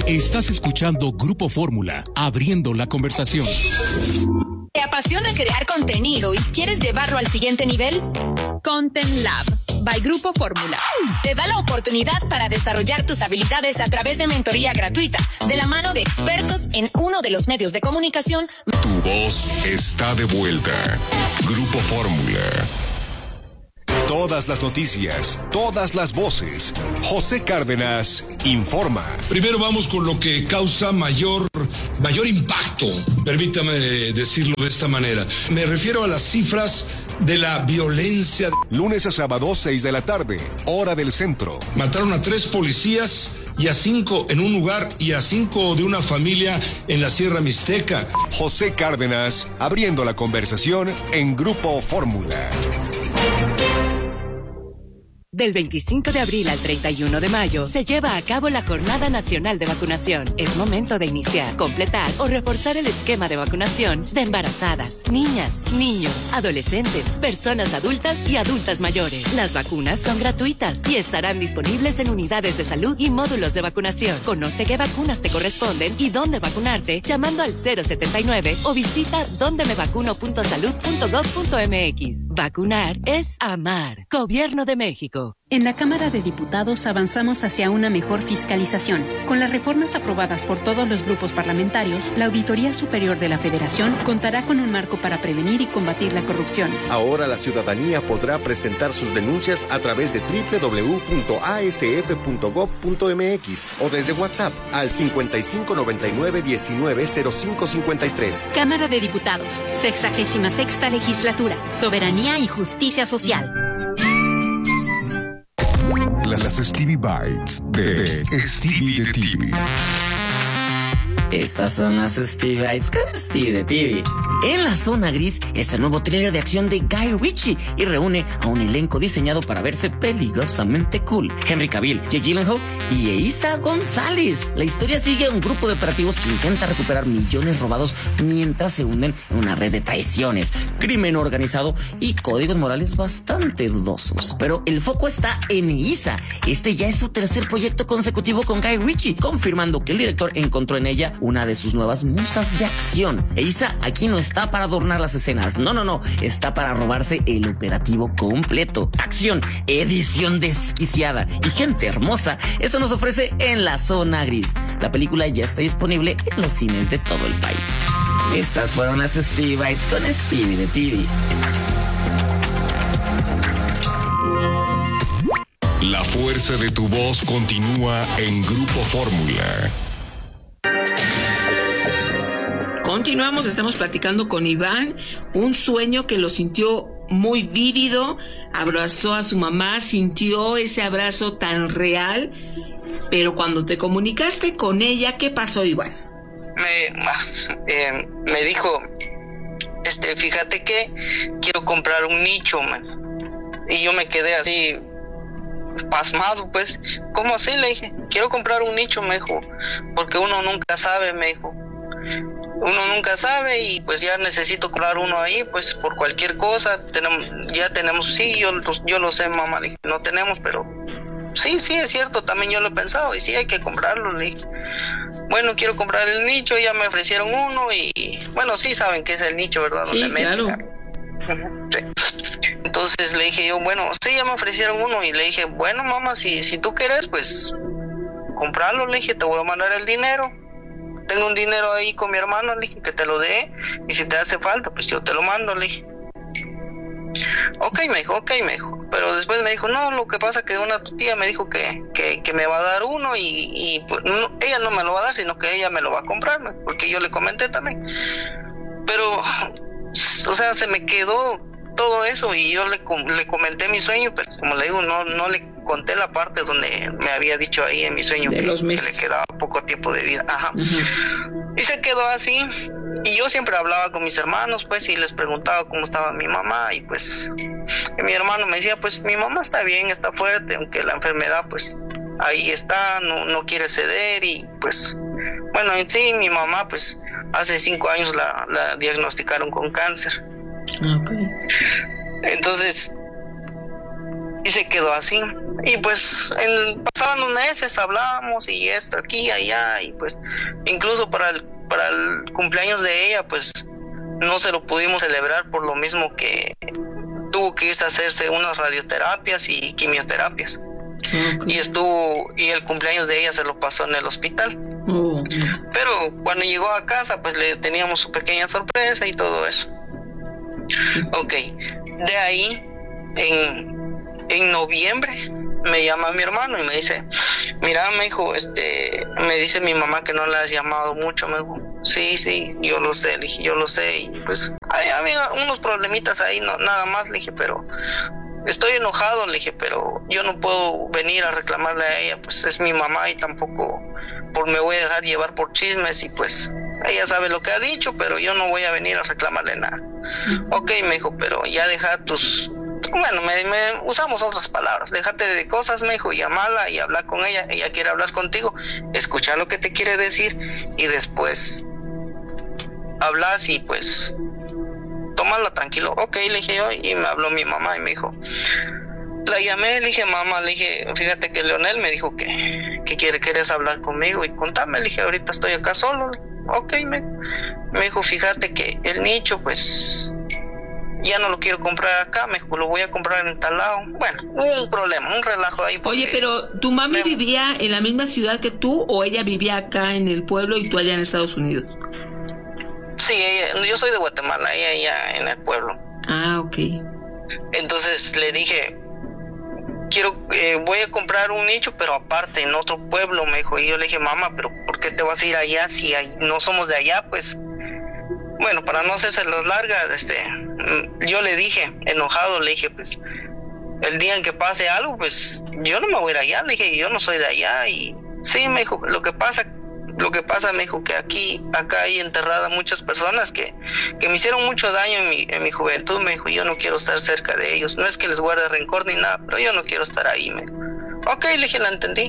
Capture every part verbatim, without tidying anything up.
Estás escuchando Grupo Fórmula, abriendo la conversación. ¿Te apasiona crear contenido y quieres llevarlo al siguiente nivel? Content Lab by Grupo Fórmula te da la oportunidad para desarrollar tus habilidades a través de mentoría gratuita de la mano de expertos en uno de los medios de comunicación. Tu voz está de vuelta. Grupo Fórmula. Todas las noticias, todas las voces. José Cárdenas informa. Primero vamos con lo que causa mayor, mayor impacto, permítame decirlo de esta manera. Me refiero a las cifras de la violencia. Lunes a sábado, seis de la tarde, hora del centro. Mataron a tres policías y a cinco en un lugar y a cinco de una familia en la Sierra Mixteca. José Cárdenas, abriendo la conversación en Grupo Fórmula. Del veinticinco de abril al treinta y uno de mayo se lleva a cabo la Jornada Nacional de Vacunación. Es momento de iniciar, completar o reforzar el esquema de vacunación de embarazadas, niñas, niños, adolescentes, personas adultas y adultas mayores. Las vacunas son gratuitas y estarán disponibles en unidades de salud y módulos de vacunación. Conoce qué vacunas te corresponden y dónde vacunarte llamando al cero setenta y nueve o visita donde me vacuno punto salud punto gob punto mx. Vacunar es amar. Gobierno de México. En la Cámara de Diputados avanzamos hacia una mejor fiscalización. Con las reformas aprobadas por todos los grupos parlamentarios, la Auditoría Superior de la Federación contará con un marco para prevenir y combatir la corrupción. Ahora la ciudadanía podrá presentar sus denuncias a través de doble u doble u doble u punto a s f punto gob punto mx o desde WhatsApp al cincuenta y cinco noventa y nueve diecinueve cero cinco cincuenta y tres. Cámara de Diputados, sexagésima sexta legislatura, soberanía y justicia social. Las Stevie Bites de Stevie de T V. Estas son las Stevie Bites con Stevie de T V. En la zona gris es el nuevo thriller de acción de Guy Ritchie y reúne a un elenco diseñado para verse peligrosamente cool. Henry Cavill, Jake Gyllenhaal y Eiza González. La historia sigue a un grupo de operativos que intenta recuperar millones robados mientras se hunden en una red de traiciones, crimen organizado y códigos morales bastante dudosos. Pero el foco está en Eiza. Este ya es su tercer proyecto consecutivo con Guy Ritchie, confirmando que el director encontró en ella una de sus nuevas musas de acción. Eiza aquí no está para adornar las escenas, no, no, no, está para robarse el operativo completo. Acción, edición desquiciada y gente hermosa, eso nos ofrece En la Zona Gris. La película ya está disponible en los cines de todo el país. Estas fueron las Stevie Bites con Stevie de T V. La fuerza de tu voz continúa en Grupo Fórmula. Continuamos, estamos platicando con Iván, un sueño que lo sintió muy vívido, abrazó a su mamá, sintió ese abrazo tan real, pero cuando te comunicaste con ella, ¿qué pasó, Iván? Me, eh, me dijo, este, fíjate que quiero comprar un nicho, man. Y yo me quedé así, pasmado, pues, ¿cómo así? Le dije, quiero comprar un nicho, me dijo, porque uno nunca sabe, me dijo. Uno nunca sabe y pues ya necesito comprar uno ahí, pues por cualquier cosa, tenemos, ya tenemos, sí, yo, yo lo sé, mamá, le dije, no tenemos, pero sí, sí, es cierto, también yo lo he pensado y sí hay que comprarlo, le dije. Bueno, quiero comprar el nicho, ya me ofrecieron uno y, bueno, sí saben qué es el nicho, ¿verdad? Sí, donde claro. Meten. Sí. Entonces le dije yo, bueno, sí, ya me ofrecieron uno y le dije, bueno, mamá, si, si tú quieres, pues comprarlo, le dije, te voy a mandar el dinero. Tengo un dinero ahí con mi hermano, le dije, que te lo dé, y si te hace falta, pues yo te lo mando, le dije. Ok, me dijo, ok, me dijo, pero después me dijo, no, lo que pasa es que una tía me dijo que, que, que me va a dar uno, y, y pues, no, ella no me lo va a dar, sino que ella me lo va a comprar, porque yo le comenté también. Pero, o sea, se me quedó todo eso, y yo le, le comenté mi sueño, pero como le digo, no, no le conté la parte donde me había dicho ahí en mi sueño que, que le quedaba poco tiempo de vida. Ajá. Uh-huh. Y se quedó así. Y yo siempre hablaba con mis hermanos, pues, y les preguntaba cómo estaba mi mamá. Y pues, y mi hermano me decía, pues, mi mamá está bien, está fuerte, aunque la enfermedad, pues, ahí está, no, no quiere ceder. Y pues, bueno, en sí, mi mamá, pues, hace cinco años la, la diagnosticaron con cáncer. Okay. Entonces, y se quedó así. Y pues en, pasaban unos meses, hablábamos y esto aquí, allá, y pues incluso para el, para el cumpleaños de ella, pues no se lo pudimos celebrar por lo mismo que tuvo que irse a hacerse unas radioterapias y quimioterapias. Okay. Y estuvo, y el cumpleaños de ella se lo pasó en el hospital. Oh. Pero cuando llegó a casa, pues le teníamos su pequeña sorpresa y todo eso. Sí. Ok, de ahí, en, en noviembre, me llama mi hermano y me dice, mira, me dijo, este, me dice mi mamá que no le has llamado mucho. Me dijo, sí, sí, yo lo sé, le dije, yo lo sé, y pues hay, había unos problemitas ahí, no, nada más, le dije, pero estoy enojado, le dije, pero yo no puedo venir a reclamarle a ella, pues es mi mamá y tampoco por me voy a dejar llevar por chismes, y pues ella sabe lo que ha dicho, pero yo no voy a venir a reclamarle nada. Uh-huh. Ok, me dijo, pero ya deja tus... Bueno, me, me usamos otras palabras, déjate de cosas, me dijo, llamala y habla con ella, ella quiere hablar contigo, escucha lo que te quiere decir y después hablas y pues tómala tranquilo. Ok, le dije yo, y me habló mi mamá y me dijo, la llamé, le dije, mamá, le dije, fíjate que Leonel me dijo que, que quiere, quieres hablar conmigo y contame, le dije, ahorita estoy acá solo. Ok, me, me dijo, fíjate que el nicho, pues ya no lo quiero comprar acá, me dijo, lo voy a comprar en tal lado. Bueno, hubo un problema, un relajo ahí. Oye, pero ¿tu mami me... vivía en la misma ciudad que tú o ella vivía acá en el pueblo y tú allá en Estados Unidos? Sí, ella, yo soy de Guatemala, ella allá en el pueblo. Ah, ok. Entonces le dije, quiero, eh, voy a comprar un nicho, pero aparte, en otro pueblo, me dijo. Y yo le dije, mamá, pero ¿por qué te vas a ir allá si hay, no somos de allá? Pues, bueno, para no hacerse las largas, este, yo le dije, enojado, le dije, pues, el día en que pase algo, pues, yo no me voy a ir allá, le dije, yo no soy de allá. Y sí, me dijo, lo que pasa, lo que pasa, me dijo, que aquí, acá hay enterradas muchas personas que, que me hicieron mucho daño en mi, en mi juventud, me dijo, yo no quiero estar cerca de ellos, no es que les guarde rencor ni nada, pero yo no quiero estar ahí, me dijo. Ok, le dije, la entendí.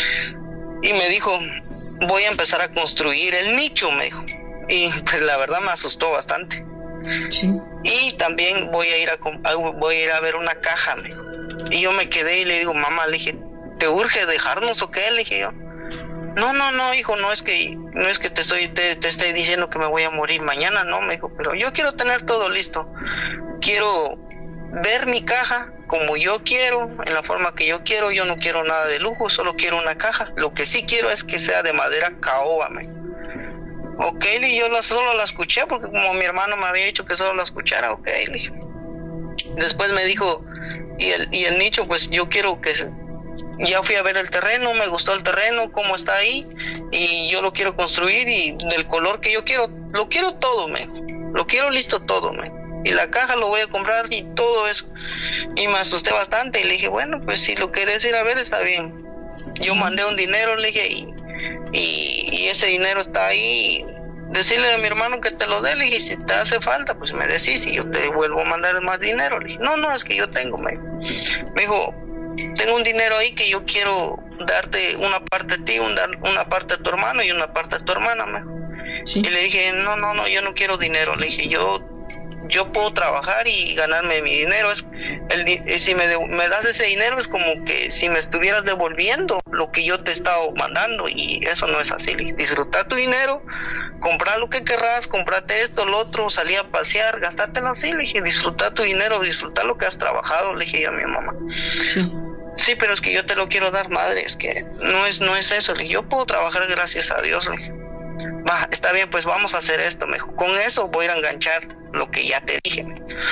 Y me dijo, voy a empezar a construir el nicho, me dijo. Y pues la verdad me asustó bastante. Sí. Y también voy a ir a, voy a ir a ver una caja, me dijo. Y yo me quedé y le digo, mamá, le dije, ¿te urge dejarnos o qué? Le dije yo. No, no, no, hijo, no es que no es que te estoy te, te estoy diciendo que me voy a morir mañana, no, me dijo, pero yo quiero tener todo listo. Quiero ver mi caja como yo quiero, en la forma que yo quiero. Yo no quiero nada de lujo, solo quiero una caja. Lo que sí quiero es que sea de madera caoba, me. Ok, y yo la, solo la escuché porque como mi hermano me había dicho que solo la escuchara. Ok, le dije. Después me dijo, y el y el nicho, pues yo quiero que se... Ya fui a ver el terreno, me gustó el terreno, cómo está ahí, y yo lo quiero construir y del color que yo quiero, lo quiero todo, me, lo quiero listo todo, me, y la caja lo voy a comprar y todo eso. Y me asusté bastante y le dije, bueno, pues si lo querés ir a ver está bien. Yo mandé un dinero, le dije, y, y, y ese dinero está ahí, decirle a mi hermano que te lo dé, le dije, si te hace falta, pues me decís y yo te vuelvo a mandar más dinero. Le dije, no, no, es que yo tengo, me, me dijo, tengo un dinero ahí que yo quiero darte una parte a ti, una, una parte a tu hermano y una parte a tu hermana, me. Sí. Y le dije, no, no, no, yo no quiero dinero. Le dije, yo yo puedo trabajar y ganarme mi dinero. Es el, si me, de, me das ese dinero es como que si me estuvieras devolviendo lo que yo te he estado mandando, y eso no es así. Le dije, disfruta tu dinero, comprar lo que querrás, comprate esto, lo otro, salí a pasear, gastátelo así. Le dije, disfruta tu dinero, disfruta lo que has trabajado, le dije yo a mi mamá. Sí. Sí, pero es que yo te lo quiero dar, madre, es que no es no es eso. Le dije, yo puedo trabajar gracias a Dios. Le dije, va, está bien, pues vamos a hacer esto, me dijo, con eso voy a ir a enganchar lo que ya te dije.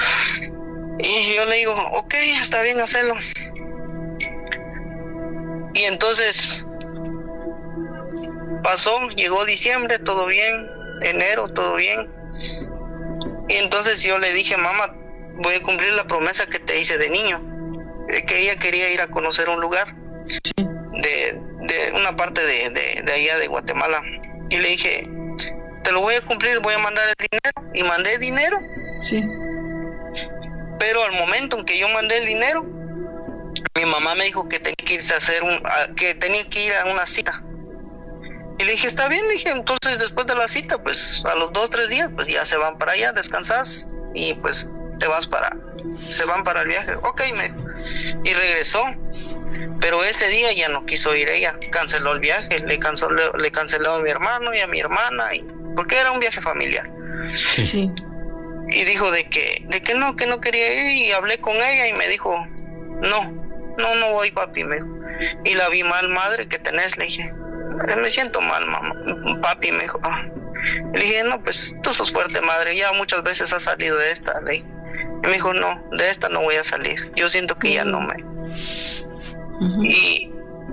Y yo le digo, ok, está bien, hacerlo. Y entonces pasó, llegó diciembre, todo bien, enero, todo bien. Y entonces yo le dije, mamá, voy a cumplir la promesa que te hice de niño, que ella quería ir a conocer un lugar de, de una parte de, de, de allá de Guatemala. Y le dije, te lo voy a cumplir, voy a mandar el dinero. Y mandé dinero. Sí. Pero al momento en que yo mandé el dinero, mi mamá me dijo que tenía que irse a hacer un, a, que tenía que ir a una cita. Y le dije, está bien, le dije, entonces después de la cita, pues a los dos, tres días, pues ya se van para allá, descansas y pues te vas para, se van para el viaje. Ok, me dijo. y regresó. Pero ese día ya no quiso ir ella, canceló el viaje, le canceló, le canceló a mi hermano y a mi hermana, y, porque era un viaje familiar. Sí. sí. Y dijo de que, de que no, que no quería ir, y hablé con ella y me dijo, no, no, no voy, papi, me dijo. Y la vi mal, madre, ¿qué tenés? Le dije, me siento mal, mamá, papi, me dijo. Ah. Le dije, no, pues tú sos fuerte, madre, ya muchas veces has salido de esta, le dije. Y me dijo, no, de esta no voy a salir, yo siento que ya no me... Uh-huh. Y,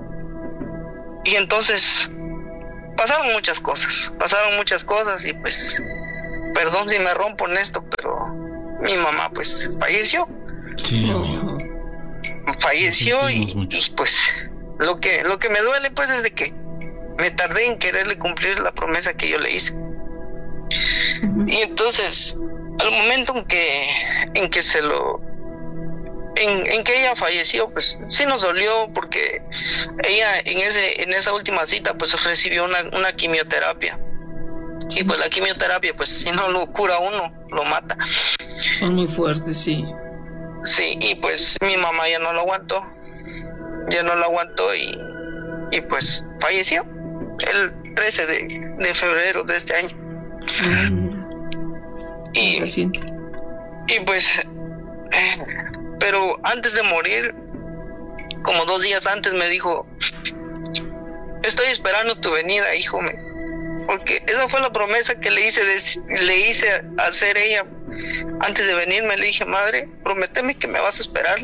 y entonces pasaron muchas cosas, pasaron muchas cosas y pues, perdón si me rompo en esto, pero mi mamá pues falleció. Sí, amigo. Falleció y, y pues lo que, lo que me duele pues es de que me tardé en quererle cumplir la promesa que yo le hice. Uh-huh. Y entonces, al momento en que, en que se lo... En, en que ella falleció, pues sí nos dolió porque ella en ese en esa última cita pues recibió una, una quimioterapia. Sí. Y pues la quimioterapia, pues si no lo cura uno, lo mata. Son muy fuertes, sí. Sí, y pues mi mamá ya no lo aguantó, ya no lo aguantó y, y pues falleció el trece de, de febrero de este año. Mm. Y, y pues... Eh, pero antes de morir, como dos días antes me dijo, estoy esperando tu venida, hijo mío. Porque esa fue la promesa que le hice, de, le hice hacer ella antes de venirme. Le dije, madre, prométeme que me vas a esperar.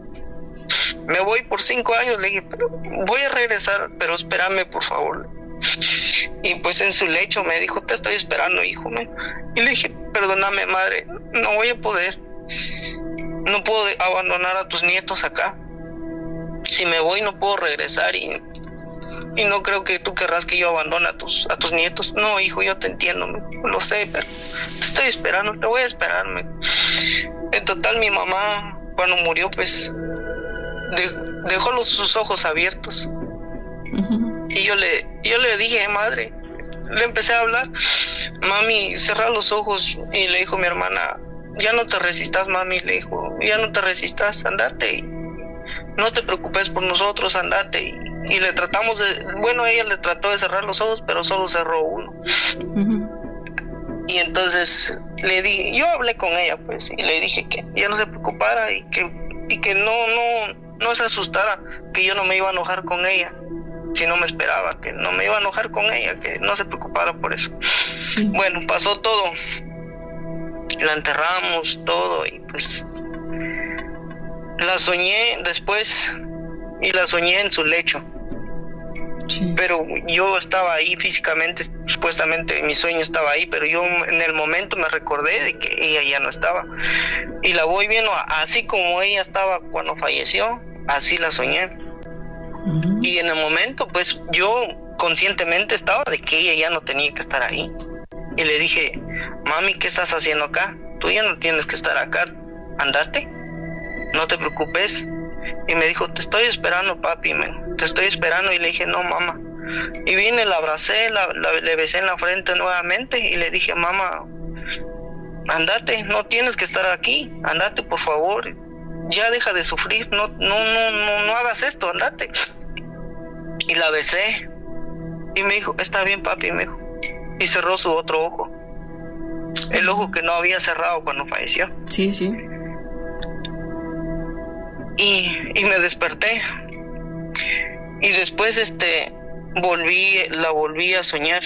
Me voy por cinco años, le dije, pero voy a regresar, pero espérame por favor. Y pues en su lecho me dijo, te estoy esperando, hijo mío. Y le dije, perdóname, madre, no voy a poder. No puedo abandonar a tus nietos acá. Si me voy no puedo regresar y, y no creo que tú querrás que yo abandone a tus, a tus nietos. No, hijo, yo te entiendo, lo sé, pero te estoy esperando, te voy a esperarme. En total, mi mamá, cuando murió, pues, de, dejó los, sus ojos abiertos. Uh-huh. Y yo le, yo le dije, madre, le empecé a hablar, mami, cerra los ojos. Y le dijo mi hermana, ya no te resistas, mami, le dijo, ya no te resistas, andate, y no te preocupes por nosotros, andate. Y, y le tratamos de, bueno, ella le trató de cerrar los ojos, pero solo cerró uno. Uh-huh. Y entonces le di, yo hablé con ella, pues, y le dije que ya no se preocupara y que, y que no, no, no se asustara, que yo no me iba a enojar con ella, si no me esperaba, que no me iba a enojar con ella, que no se preocupara por eso. Sí. Bueno, pasó todo. La enterramos, todo, y pues la soñé después y la soñé en su lecho. Sí. Pero yo estaba ahí físicamente, supuestamente mi sueño estaba ahí, pero yo en el momento me recordé de que ella ya no estaba. Y la voy viendo así como ella estaba cuando falleció, así la soñé. Uh-huh. Y en el momento, pues yo conscientemente estaba de que ella ya no tenía que estar ahí. Y le dije, mami, ¿qué estás haciendo acá? Tú ya no tienes que estar acá, andate, no te preocupes. Y me dijo, te estoy esperando, papi, me, te estoy esperando. Y le dije, no, mamá. Y vine, la abracé, la, la, le besé en la frente nuevamente y le dije, mamá, andate, no tienes que estar aquí, andate, por favor, ya deja de sufrir, no, no, no, no, no hagas esto, andate. Y la besé y me dijo, está bien, papi, me dijo. Y cerró su otro ojo, el ojo que no había cerrado cuando falleció. Sí, sí. Y, y me desperté. Y después este volví, la volví a soñar.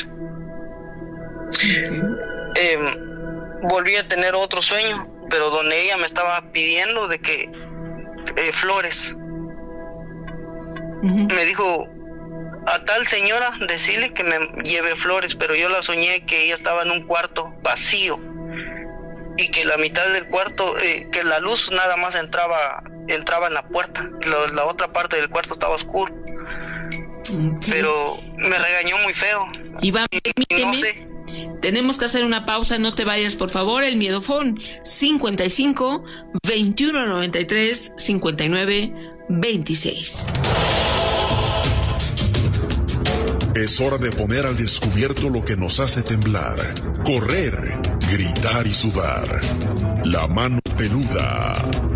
Okay. Eh, volví a tener otro sueño, pero donde ella me estaba pidiendo de que eh, flores. Uh-huh. Me dijo, a tal señora decirle que me lleve flores, pero yo la soñé que ella estaba en un cuarto vacío y que la mitad del cuarto, eh, que la luz nada más entraba entraba en la puerta, la, la otra parte del cuarto estaba oscuro. Okay. Pero me regañó muy feo. Iván, permíteme, no sé. Tenemos que hacer una pausa, no te vayas, por favor. El Miedofón cincuenta y cinco, veintiuno noventa y tres, cincuenta y nueve, veintiséis. Es hora de poner al descubierto lo que nos hace temblar, correr, gritar y sudar. La mano peluda.